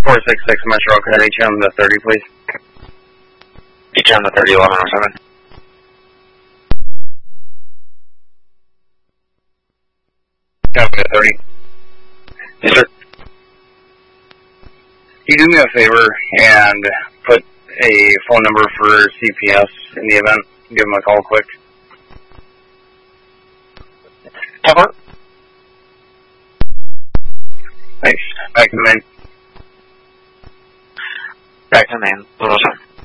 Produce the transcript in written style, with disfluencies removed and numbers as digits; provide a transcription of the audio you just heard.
466 Metro, could I reach you on the 30, please? Reach on the 30, 1107. Copy the 30. Yes, sir. Can you do me a favor and put a phone number for CPS in the event? Give them a call quick. Cover. Thanks. Back to the main. Back to the main. 107.